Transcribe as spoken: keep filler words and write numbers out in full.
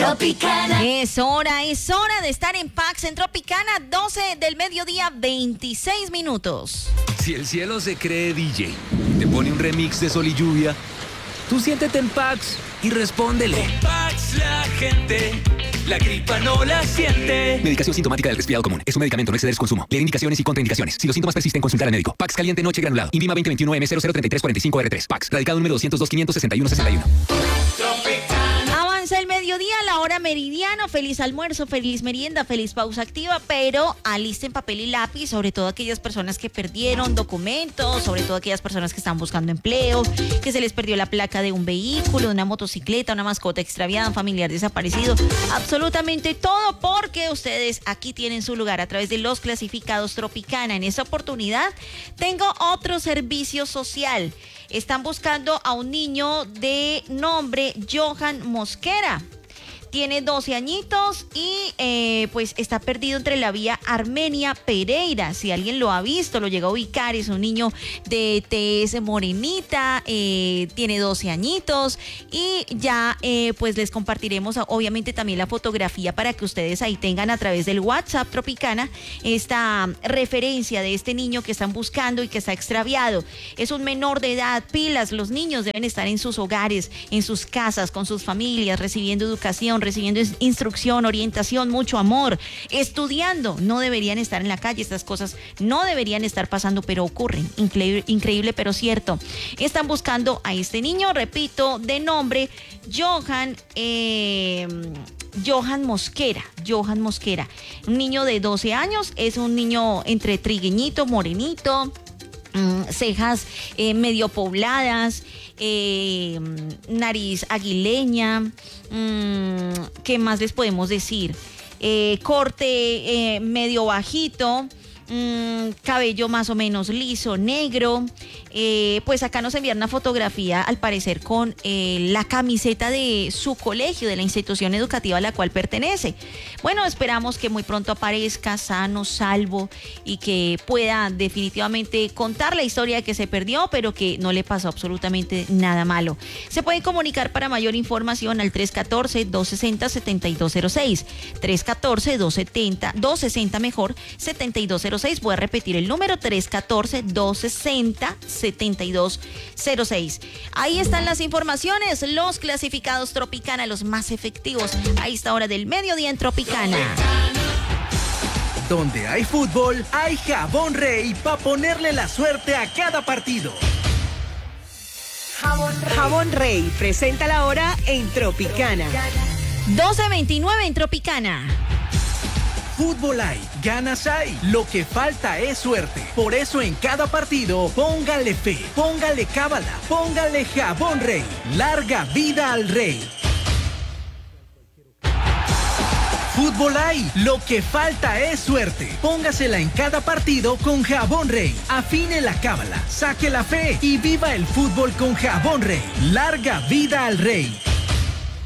Tropicana. Es hora, es hora de estar en Pax en Tropicana, doce del mediodía, veintiséis minutos. Si el cielo se cree D J, te pone un remix de Sol y Lluvia, tú siéntete en Pax y respóndele. Con Pax la gente, la gripa no la siente. Medicación sintomática del resfriado común. Es un medicamento, no exceder su consumo. Leer indicaciones y contraindicaciones. Si los síntomas persisten, consultar al médico. Pax caliente noche granulado. Invima veinte veintiuno M cero cero treinta y tres cuarenta y cinco R tres. Pax. Radicado número doscientos dos quinientos sesenta y uno sesenta y uno. Avanza el mediodía, la hora meridiana. Feliz almuerzo, feliz merienda, feliz pausa activa, pero alisten papel y lápiz, sobre todo aquellas personas que perdieron documentos, sobre todo aquellas personas que están buscando empleo, que se les perdió la placa de un vehículo, una motocicleta, una mascota extraviada, un familiar desaparecido, absolutamente todo, porque ustedes aquí tienen su lugar a través de los clasificados Tropicana. En esta oportunidad tengo otro servicio social. Están buscando a un niño de nombre Johan Mosquera. Tiene doce añitos y eh, pues está perdido entre la vía Armenia-Pereira. Si alguien lo ha visto, lo llega a ubicar, es un niño de tez morenita, eh, tiene doce añitos y ya eh, pues les compartiremos obviamente también la fotografía para que ustedes ahí tengan a través del WhatsApp Tropicana esta referencia de este niño que están buscando y que está extraviado. Es un menor de edad, pilas, los niños deben estar en sus hogares, en sus casas, con sus familias, recibiendo educación, recibiendo instrucción, orientación, mucho amor, estudiando. No deberían estar en la calle, estas cosas no deberían estar pasando, pero ocurren. Increíble, increíble pero cierto. Están buscando a este niño, repito, de nombre Johan, eh, Johan Mosquera, Johan Mosquera, un niño de doce años, es un niño entre trigueñito, morenito, cejas eh, medio pobladas, eh, nariz aguileña, mmm, ¿qué más les podemos decir? Eh, corte eh, medio bajito, mmm, cabello más o menos liso, negro. Eh, pues acá nos envían una fotografía, al parecer con eh, la camiseta de su colegio, de la institución educativa a la cual pertenece. Bueno, esperamos que muy pronto aparezca sano, salvo y que pueda definitivamente contar la historia de que se perdió, pero que no le pasó absolutamente nada malo. Se pueden comunicar para mayor información al tres uno cuatro, dos seis cero, siete dos cero seis. tres uno cuatro, dos setenta, dos sesenta mejor, siete dos cero seis. Voy a repetir el número, tres uno cuatro, dos sesenta, setenta y dos cero seis. Ahí están las informaciones, los clasificados Tropicana, los más efectivos a esta hora del mediodía en Tropicana. Donde hay fútbol, hay Jabón Rey para ponerle la suerte a cada partido. Jabón Rey, Jabón Rey presenta la hora en Tropicana. doce veintinueve en Tropicana. Fútbol hay, ganas hay, lo que falta es suerte. Por eso en cada partido, póngale fe, póngale cábala, póngale Jabón Rey. Larga vida al Rey. Fútbol hay, lo que falta es suerte. Póngasela en cada partido con Jabón Rey. Afine la cábala, saque la fe y viva el fútbol con Jabón Rey. Larga vida al Rey.